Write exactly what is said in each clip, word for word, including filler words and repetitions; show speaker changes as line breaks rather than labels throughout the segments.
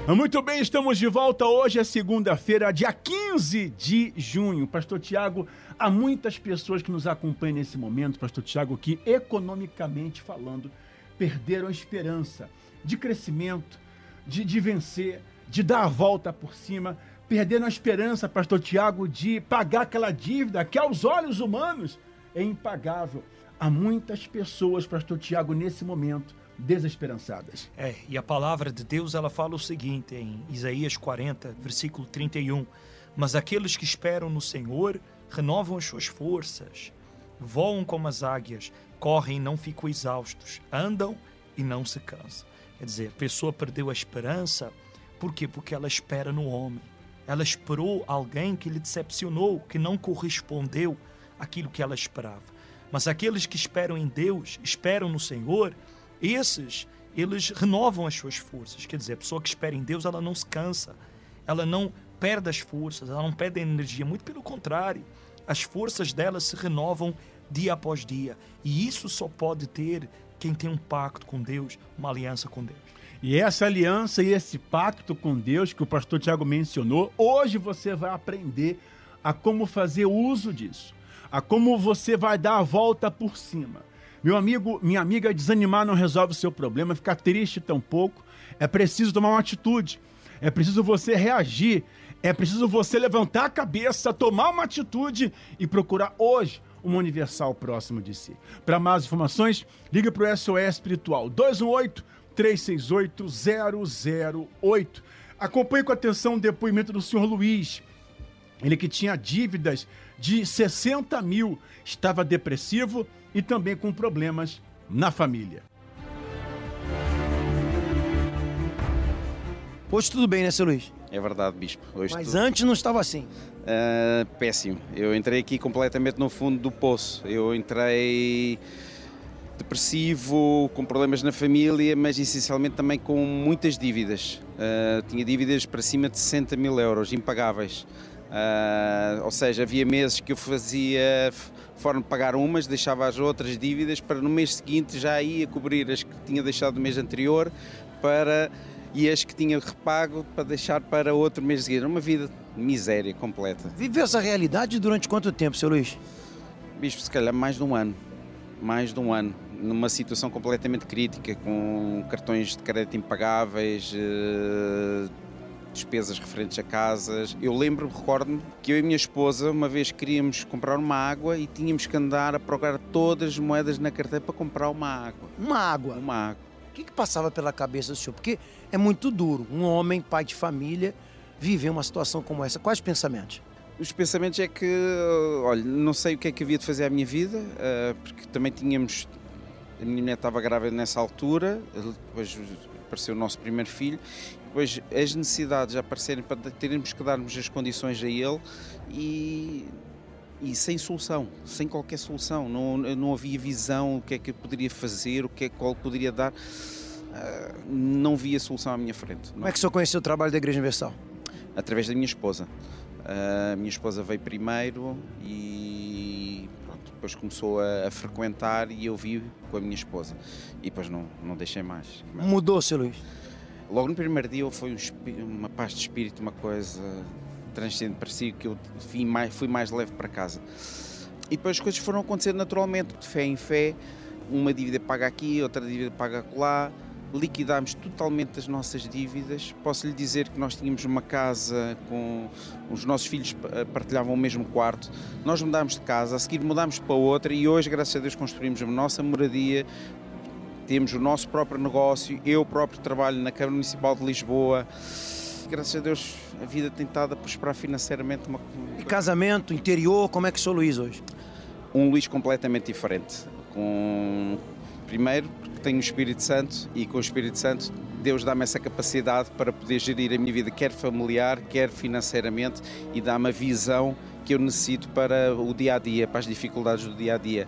Muito bem, estamos de volta. Hoje é segunda-feira, dia quinze de junho. Pastor Tiago, há muitas pessoas que nos acompanham nesse momento, Pastor Tiago, que economicamente falando, perderam a esperança de crescimento, de, de vencer, de dar a volta por cima, perderam a esperança, Pastor Tiago, de pagar aquela dívida que aos olhos humanos é impagável. Há muitas pessoas, Pastor Tiago, nesse momento, desesperançadas.
É, e a palavra de Deus, ela fala o seguinte em Isaías quarenta, versículo trinta e um: mas aqueles que esperam no Senhor renovam as suas forças, voam como as águias, correm e não ficam exaustos, andam e não se cansam. Quer dizer, a pessoa perdeu a esperança. Por quê? Porque ela espera no homem. Ela esperou alguém que lhe decepcionou, que não correspondeu àquilo que ela esperava. Mas aqueles que esperam em Deus, esperam no Senhor, esses, eles renovam as suas forças. Quer dizer, a pessoa que espera em Deus, ela não se cansa, ela não perde as forças, ela não perde a energia, muito pelo contrário, as forças dela se renovam dia após dia. E isso só pode ter quem tem um pacto com Deus, uma aliança com Deus.
E essa aliança e esse pacto com Deus que o pastor Tiago mencionou, hoje você vai aprender a como fazer uso disso, a como você vai dar a volta por cima. Meu amigo, minha amiga, desanimar não resolve o seu problema, ficar triste tampouco. É preciso tomar uma atitude, é preciso você reagir, é preciso você levantar a cabeça, tomar uma atitude e procurar hoje uma Universal próximo de si. Para mais informações, ligue para o S O S Espiritual dois um oito, três seis oito, zero zero oito. Acompanhe com atenção o depoimento do senhor Luiz. Ele que tinha dívidas de sessenta mil, estava depressivo e também com problemas na família.
Hoje tudo bem, né, seu Luiz?
É verdade, bispo. Hoje
Mas
tudo...
antes não estava assim.
Uh, péssimo. Eu entrei aqui completamente no fundo do poço. Eu entrei depressivo, com problemas na família, mas essencialmente também com muitas dívidas. Uh, tinha dívidas para cima de sessenta mil euros, impagáveis. Uh, ou seja, havia meses que eu fazia forma de pagar umas, deixava as outras dívidas para no mês seguinte já ia cobrir as que tinha deixado no mês anterior para, e as que tinha repago para deixar para outro mês seguinte. Uma vida de miséria completa.
Viveu essa realidade durante quanto tempo, seu Luiz?
Bispo, se calhar mais de um ano. Mais de um ano. Numa situação completamente crítica, com cartões de crédito impagáveis, uh, despesas referentes a casas. Eu lembro-me, recordo-me, que eu e a minha esposa uma vez queríamos comprar uma água e tínhamos que andar a procurar todas as moedas na carteira para comprar uma água.
Uma água?
Uma água.
O que, que passava pela cabeça do senhor? Porque é muito duro um homem, pai de família, viver uma situação como essa. Quais pensamentos?
Os pensamentos é que, olha, não sei o que é que havia de fazer à minha vida, porque também tínhamos... A minha mulher estava grávida nessa altura, depois apareceu o nosso primeiro filho, depois as necessidades aparecerem para termos que darmos as condições a ele e, e sem solução, sem qualquer solução, não, não havia visão, o que é que eu poderia fazer, o que é que qual poderia dar, uh, não via solução à minha frente.
Como é que o senhor conheceu o trabalho da Igreja Universal?
Através da minha esposa. Uh, a minha esposa veio primeiro e pronto, depois começou a, a frequentar e eu vi com a minha esposa e depois não, não deixei mais.
Mudou, seu Luiz?
Logo no primeiro dia foi um, uma paz de espírito, uma coisa transcendente, parecia que eu fui mais, fui mais leve para casa. E depois as coisas foram acontecendo naturalmente, de fé em fé, uma dívida paga aqui, outra dívida paga acolá, liquidámos totalmente as nossas dívidas. Posso lhe dizer que nós tínhamos uma casa com os nossos filhos, partilhavam o mesmo quarto, nós mudámos de casa, a seguir mudámos para outra e hoje, graças a Deus, construímos a nossa moradia. Temos o nosso próprio negócio, eu próprio trabalho na Câmara Municipal de Lisboa. Graças a Deus a vida tem estado a prosperar financeiramente. Uma...
E casamento, interior, como é que é o seu Luiz hoje?
Um Luiz completamente diferente. Com... Primeiro, porque tenho o Espírito Santo e com o Espírito Santo Deus dá-me essa capacidade para poder gerir a minha vida, quer familiar, quer financeiramente, e dá-me a visão que eu necessito para o dia-a-dia, para as dificuldades do dia-a-dia.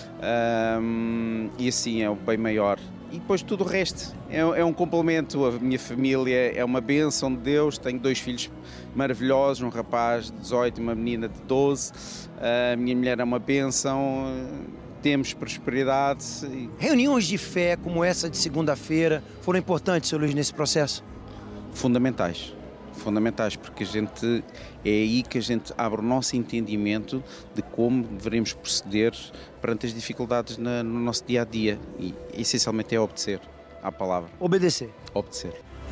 Um, e assim é o bem maior. E depois tudo o resto é, é um complemento. A minha família é uma bênção de Deus. Tenho dois filhos maravilhosos, um rapaz de dezoito e uma menina de doze. A minha mulher é uma bênção. Temos prosperidade.
Reuniões de fé como essa de segunda-feira foram importantes, seu Luiz, nesse processo?
fundamentais. Fundamentais, porque a gente, é aí que a gente abre o nosso entendimento de como devemos proceder perante as dificuldades na, no nosso dia-a-dia. E, essencialmente, é obedecer à palavra.
Obedecer.
Obedecer.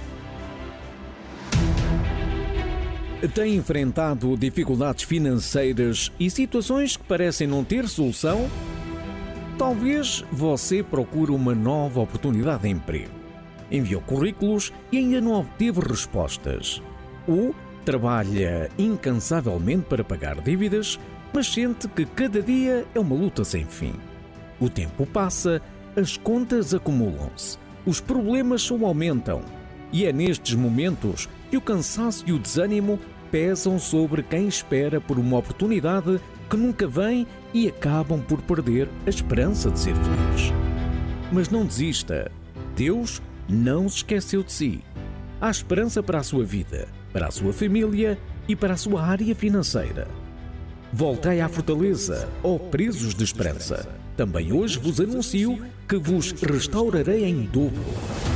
Tem enfrentado dificuldades financeiras e situações que parecem não ter solução? Talvez você procure uma nova oportunidade de emprego. Enviou currículos e ainda não obteve respostas. Ou trabalha incansavelmente para pagar dívidas, mas sente que cada dia é uma luta sem fim. O tempo passa, as contas acumulam-se, os problemas só aumentam. E é nestes momentos que o cansaço e o desânimo pesam sobre quem espera por uma oportunidade que nunca vem e acabam por perder a esperança de ser feliz. Mas não desista. Deus não se esqueceu de si. Há esperança para a sua vida, para a sua família e para a sua área financeira. Voltai à fortaleza, ó presos de esperança. Também hoje vos anuncio que vos restaurarei em dobro.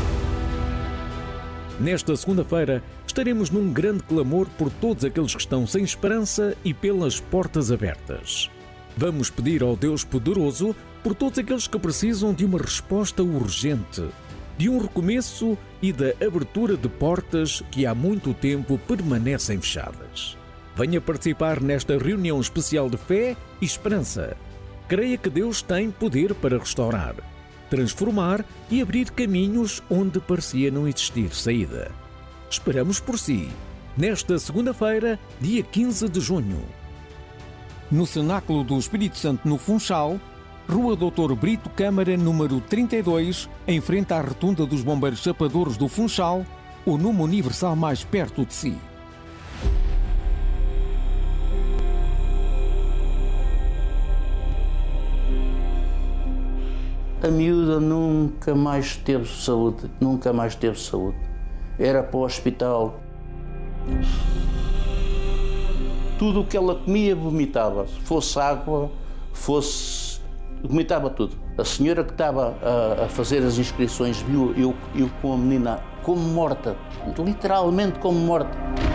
Nesta segunda-feira, estaremos num grande clamor por todos aqueles que estão sem esperança e pelas portas abertas. Vamos pedir ao Deus poderoso por todos aqueles que precisam de uma resposta urgente, de um recomeço e da abertura de portas que há muito tempo permanecem fechadas. Venha participar nesta reunião especial de fé e esperança. Creia que Deus tem poder para restaurar, transformar e abrir caminhos onde parecia não existir saída. Esperamos por si, nesta segunda-feira, dia quinze de junho. No Cenáculo do Espírito Santo, no Funchal, Rua doutor Brito Câmara, número trinta e dois, em frente à Rotunda dos Bombeiros Chapadores do Funchal, o número universal mais perto de si.
A miúda nunca mais teve saúde, nunca mais teve saúde. Era para o hospital. Tudo o que ela comia, vomitava. Se fosse água, fosse... vomitava tudo. A senhora que estava a, a fazer as inscrições viu eu, eu com a menina como morta, literalmente como morta.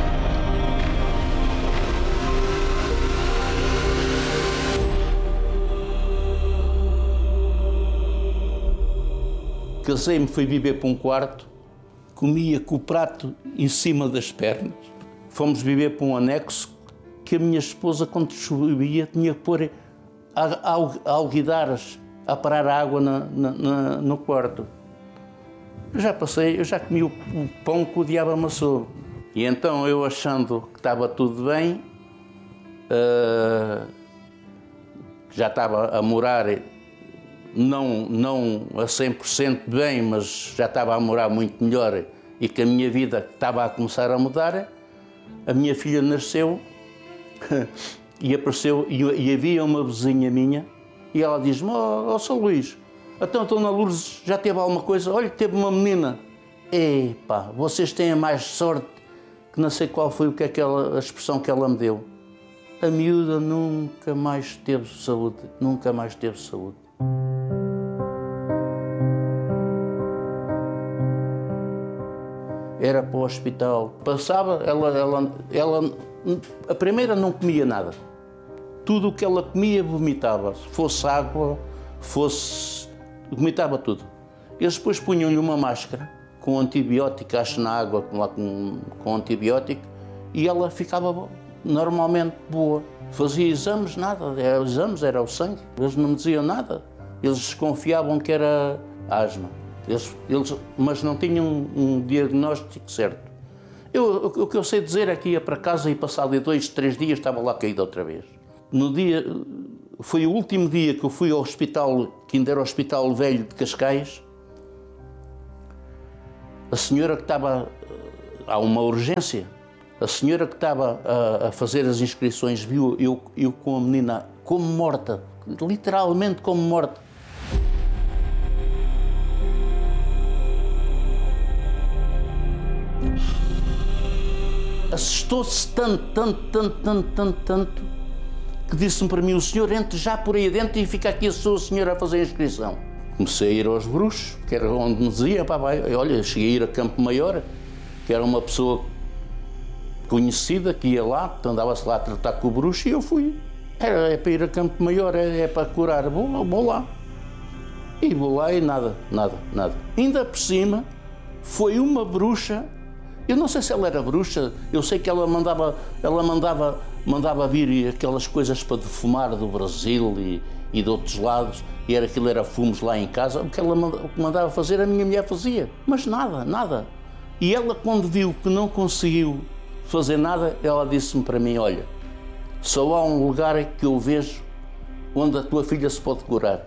Casei-me, fui viver para um quarto, comia com o prato em cima das pernas. Fomos viver para um anexo que a minha esposa, quando chovia, tinha que pôr alguidares a parar a água na, na, na, no quarto. Eu já passei, eu já comi o, o pão que o diabo amassou. E então eu, achando que estava tudo bem, uh, já estava a morar... Não, não a cem por cento bem, mas já estava a morar muito melhor e que a minha vida estava a começar a mudar, a minha filha nasceu e apareceu, e, e havia uma vizinha minha, e ela diz-me, ó oh, oh, São Luís, então a Dona Lourdes já teve alguma coisa? Olha, teve uma menina. Epá, vocês têm mais sorte, que não sei qual foi o que é aquela, a expressão que ela me deu. A miúda nunca mais teve saúde, nunca mais teve saúde. Era para o hospital. Passava, ela, ela, ela, a primeira não comia nada. Tudo o que ela comia, vomitava. Se fosse água, fosse... vomitava tudo. Eles depois punham-lhe uma máscara com antibiótico, acho na água, lá com, com antibiótico, e ela ficava normalmente boa. Fazia exames, nada. Era, exames, era o sangue. Eles não me diziam nada. Eles desconfiavam que era asma. Eles, eles, mas não tinham um, um diagnóstico certo. Eu, o, o que eu sei dizer é que ia para casa e passado dois, três dias estava lá caído outra vez. No dia, foi o último dia que eu fui ao hospital, que ainda era o Hospital Velho de Cascais. A senhora que estava, há uma urgência, a senhora que estava a, a fazer as inscrições viu eu, eu com a menina como morta, literalmente como morta. Assustou-se tanto, tanto, tanto, tanto, tanto, tanto, que disse-me para mim, o senhor entre já por aí dentro e fica aqui a sua senhora a fazer a inscrição. Comecei a ir aos bruxos, que era onde me dizia, pá, vai, olha, cheguei a ir a Campo Maior, que que era uma pessoa conhecida que ia lá, andava-se lá a tratar com o bruxo e eu fui. Era é para ir a Campo Maior, é, é para curar, vou, vou lá. E vou lá e nada, nada, nada. Ainda por cima, foi uma bruxa, eu não sei se ela era bruxa, eu sei que ela mandava, ela mandava, mandava vir aquelas coisas para defumar do Brasil e, e de outros lados, e era, aquilo era fumos lá em casa, o que ela mandava fazer, a minha mulher fazia, mas nada, nada. E ela, quando viu que não conseguiu fazer nada, ela disse-me para mim, olha, só há um lugar que eu vejo onde a tua filha se pode curar.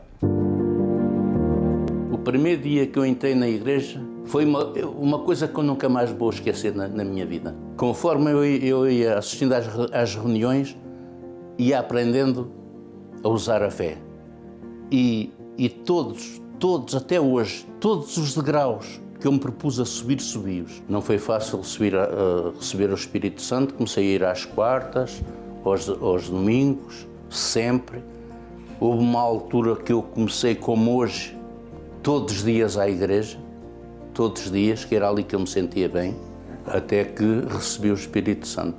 O primeiro dia que eu entrei na igreja foi uma, uma coisa que eu nunca mais vou esquecer na, na minha vida. Conforme eu, eu ia assistindo às, às reuniões, ia aprendendo a usar a fé. E, e todos, todos, até hoje, todos os degraus que eu me propus a subir, subi-os. Não foi fácil subir a, a receber o Espírito Santo, comecei a ir às quartas, aos, aos domingos, sempre. Houve uma altura que eu comecei, como hoje, todos os dias à igreja, todos os dias, que era ali que eu me sentia bem, até que recebi o Espírito Santo.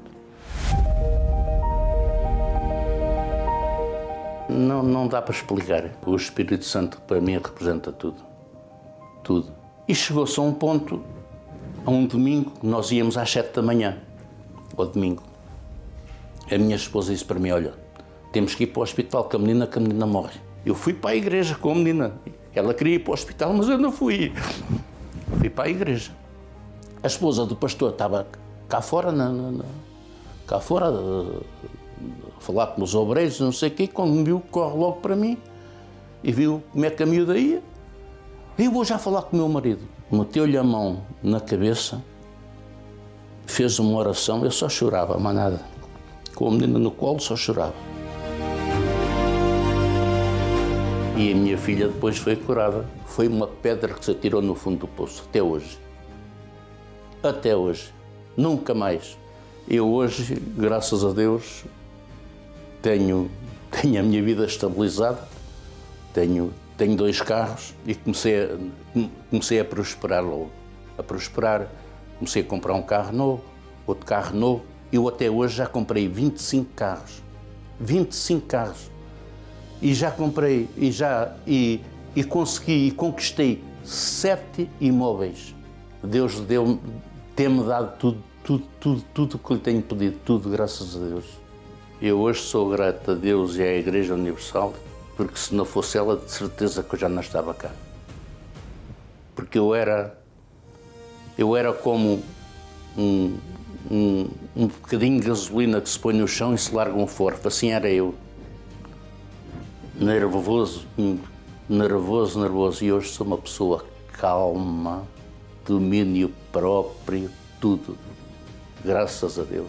Não, não dá para explicar. O Espírito Santo para mim representa tudo, tudo. E chegou-se a um ponto, a um domingo, nós íamos às sete da manhã, ao domingo. A minha esposa disse para mim, olha, temos que ir para o hospital, que a menina, que a menina morre. Eu fui para a igreja com a menina. Ela queria ir para o hospital, mas eu não fui. Fui para a igreja. A esposa do pastor estava cá fora, na, na, na, cá fora, a falar com os obreiros, não sei o quê, quando me viu, corre logo para mim e viu como é que a miúda ia. Eu vou já falar com o meu marido. Meteu-lhe a mão na cabeça, fez uma oração, eu só chorava, mas nada. Com a menina no colo, só chorava. E a minha filha depois foi curada. Foi uma pedra que se atirou no fundo do poço, até hoje. Até hoje. Nunca mais. Eu hoje, graças a Deus, tenho, tenho a minha vida estabilizada, tenho, tenho dois carros e comecei a, comecei a prosperar logo. A prosperar, comecei a comprar um carro novo, outro carro novo. Eu até hoje já comprei vinte e cinco carros. vinte e cinco carros. E já comprei, e já, e, e consegui, e conquistei sete imóveis. Deus deu, tem-me dado tudo, tudo, tudo, tudo que lhe tenho pedido, tudo, graças a Deus. Eu hoje sou grato a Deus e à Igreja Universal, porque se não fosse ela, de certeza que eu já não estava cá. Porque eu era, eu era como um, um, um bocadinho de gasolina que se põe no chão e se larga um forte, assim era eu. Nervoso, nervoso, nervoso. E hoje sou uma pessoa calma, domínio próprio, tudo. Graças a Deus.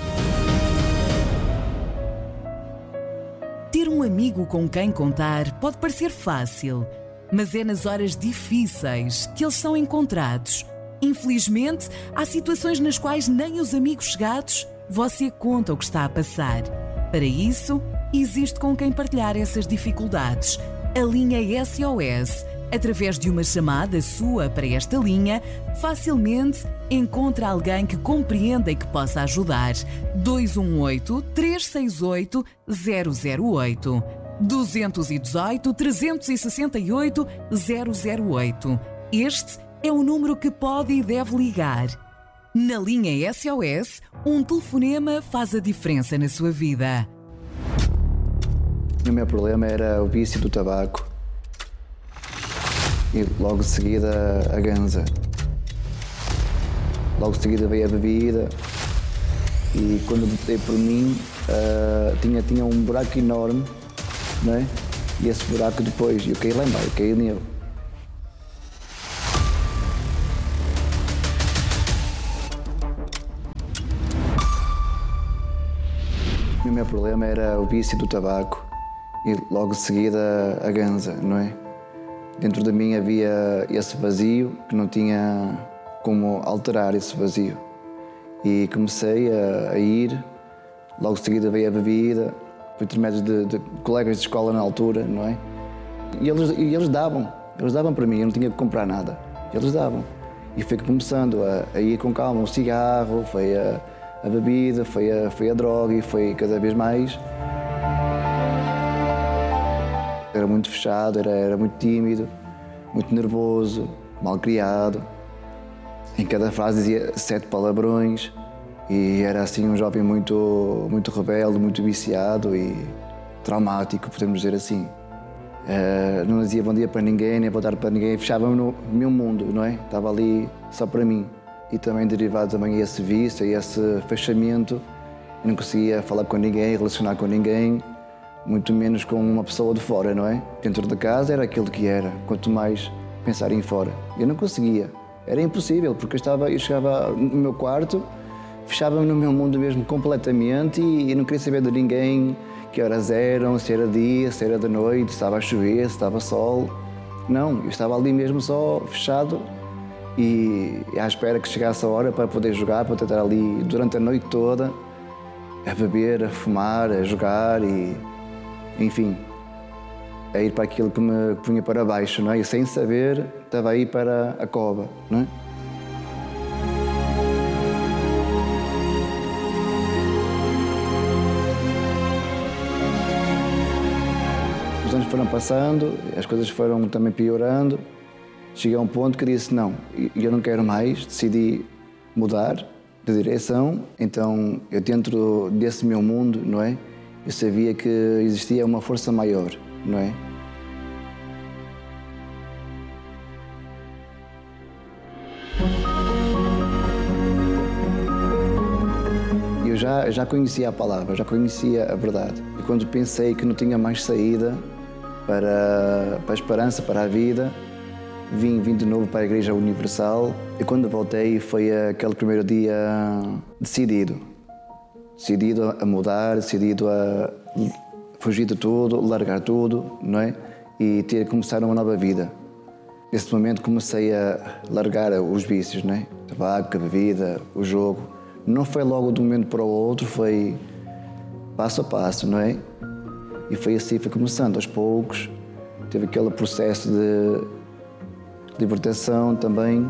Ter um amigo com quem contar pode parecer fácil, mas é nas horas difíceis que eles são encontrados. Infelizmente, há situações nas quais nem os amigos chegados você conta o que está a passar. Para isso, existe com quem partilhar essas dificuldades. A linha S O S, através de uma chamada sua para esta linha, facilmente encontra alguém que compreenda e que possa ajudar. dois um oito, três seis oito, zero zero oito. dois um oito, três seis oito, zero zero oito. Este é o número que pode e deve ligar. Na linha S O S, um telefonema faz a diferença na sua vida.
O meu problema era o vício do tabaco e logo de seguida a ganza. Logo de seguida veio a bebida e quando dei por mim uh, tinha, tinha um buraco enorme, não é? E esse buraco depois, eu caí lá embaixo, eu caí nele. O meu problema era o vício do tabaco e logo de seguida a ganza, não é? Dentro de mim havia esse vazio que não tinha como alterar esse vazio. E comecei a, a ir, logo de seguida veio a bebida, por intermédio de, de colegas de escola na altura, não é? E eles, e eles davam, eles davam para mim, eu não tinha que comprar nada, eles davam. E foi começando a, a ir com calma, o cigarro, foi a, a bebida, foi a, foi a droga e foi cada vez mais. Era muito fechado, era, era muito tímido, muito nervoso, mal criado. Em cada frase dizia sete palavrões e era assim um jovem muito, muito rebelde, muito viciado e traumático, podemos dizer assim. Uh, não dizia bom dia para ninguém, nem boa tarde para ninguém, fechava-me no meu mundo, não é? Estava ali só para mim. E também derivado também a esse vício, a esse fechamento, eu não conseguia falar com ninguém, relacionar com ninguém, muito menos com uma pessoa de fora, não é? Dentro da casa era aquilo que era, quanto mais pensar em fora. Eu não conseguia, era impossível, porque eu, estava, eu chegava no meu quarto, fechava-me no meu mundo mesmo completamente e eu não queria saber de ninguém, que horas eram, se era dia, se era de noite, se estava a chover, se estava sol. Não, eu estava ali mesmo só fechado e à espera que chegasse a hora para poder jogar, para estar ali durante a noite toda, a beber, a fumar, a jogar e, enfim, a ir para aquilo que me punha para baixo, não é? E sem saber, estava aí para a cova, não é? Os anos foram passando, as coisas foram também piorando. Cheguei a um ponto que disse não, eu não quero mais, decidi mudar de direção. Então, eu dentro desse meu mundo, não é? Eu sabia que existia uma força maior, não é? Eu já, já conhecia a palavra, já conhecia a verdade. E quando pensei que não tinha mais saída para, para a esperança, para a vida, vim, vim de novo para a Igreja Universal e quando voltei foi aquele primeiro dia decidido. Decidido a mudar, decidido a fugir de tudo, largar tudo, não é? E ter começar uma nova vida. Nesse momento comecei a largar os vícios, não é? Tabaco, a bebida, o jogo. Não foi logo de um momento para o outro, foi passo a passo, não é? E foi assim, foi começando aos poucos. Teve aquele processo de libertação também.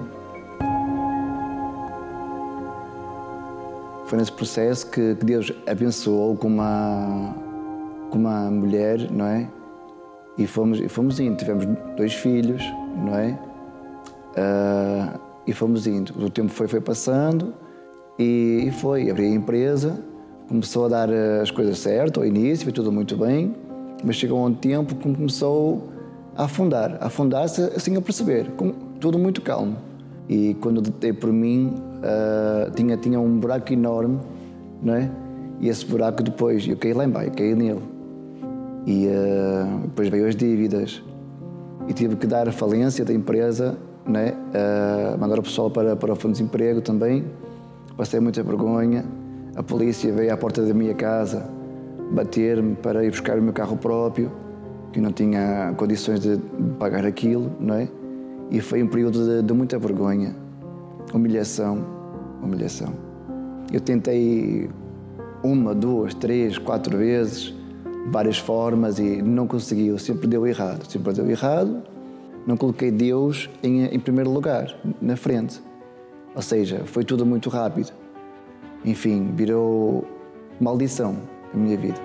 Foi nesse processo que Deus abençoou com uma, com uma mulher, não é? E fomos, e fomos indo, tivemos dois filhos, não é? Uh, e fomos indo. O tempo foi, foi passando e, e foi. Abri a empresa, começou a dar as coisas certas ao início, foi tudo muito bem, mas chegou um tempo que começou a afundar, a afundar-se assim a perceber, com, tudo muito calmo. E quando dei por mim, uh, tinha, tinha um buraco enorme, não é? E esse buraco depois, eu caí lá embaixo, caí nele. E uh, depois veio as dívidas e tive que dar a falência da empresa, não é? Uh, mandar o pessoal para, para o fundo de desemprego também. Passei muita vergonha. A polícia veio à porta da minha casa bater-me para ir buscar o meu carro próprio, que não tinha condições de pagar aquilo, não é? E foi um período de, de muita vergonha, humilhação, humilhação. Eu tentei uma, duas, três, quatro vezes, várias formas e não conseguiu, sempre deu errado, sempre deu errado. Não coloquei Deus em, em primeiro lugar, na frente. Ou seja, foi tudo muito rápido. Enfim, virou maldição a minha vida.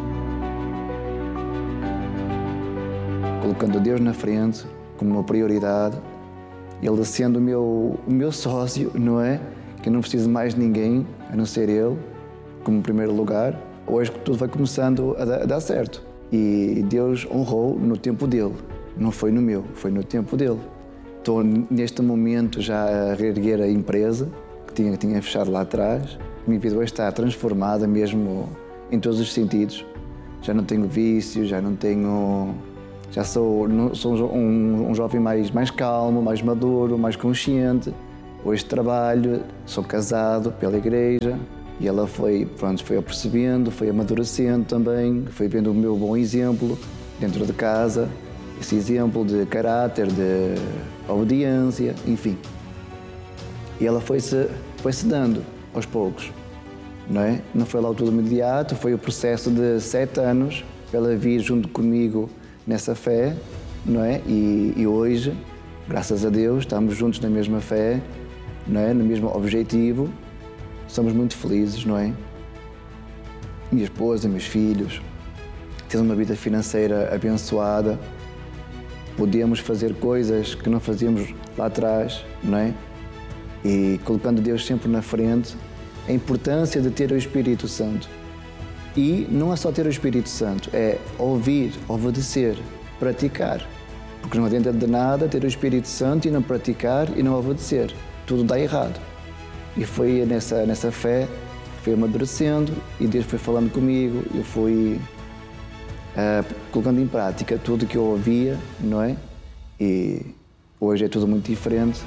Colocando Deus na frente, como uma prioridade, Ele sendo o meu, o meu sócio, não é? Que eu não preciso de mais ninguém, a não ser Ele, como primeiro lugar. Hoje tudo vai começando a dar, a dar certo. E Deus honrou no tempo dele, não foi no meu, foi no tempo dele. Estou neste momento já a reerguer a empresa, que tinha, tinha fechado lá atrás. A minha vida hoje está transformada mesmo em todos os sentidos. Já não tenho vícios, já não tenho... Já sou, sou um, um jovem mais, mais calmo, mais maduro, mais consciente. Hoje trabalho, sou casado pela igreja e ela foi, pronto, foi apercebendo, foi amadurecendo também, foi vendo o meu bom exemplo dentro de casa, esse exemplo de caráter, de obediência, enfim. E ela foi-se foi-se dando aos poucos, não é? Não foi logo tudo imediato, foi o processo de sete anos para ela vir junto comigo nessa fé, não é? E, e hoje graças a Deus, estamos juntos na mesma fé, não é? No mesmo objetivo, somos muito felizes, não é? Minha esposa, meus filhos, temos uma vida financeira abençoada, podemos fazer coisas que não fazíamos lá atrás, não é? E colocando Deus sempre na frente, a importância de ter o Espírito Santo. E não é só ter o Espírito Santo, é ouvir, obedecer, praticar. Porque não adianta de nada ter o Espírito Santo e não praticar e não obedecer. Tudo dá errado. E foi nessa, nessa fé, fui amadurecendo e Deus foi falando comigo, eu fui uh, colocando em prática tudo que eu ouvia, não é? E hoje é tudo muito diferente.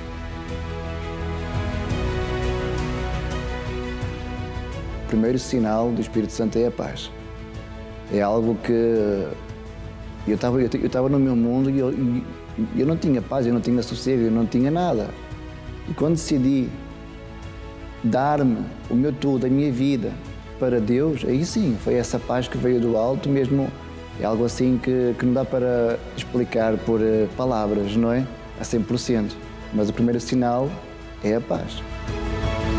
O primeiro sinal do Espírito Santo é a paz. É algo que eu estava eu estava no meu mundo e eu, eu não tinha paz, eu não tinha sossego, eu não tinha nada. E quando decidi dar-me o meu tudo, a minha vida para Deus, aí sim, foi essa paz que veio do alto mesmo. É algo assim que, que não dá para explicar por palavras, não é? A cem por cento. Mas o primeiro sinal é a paz.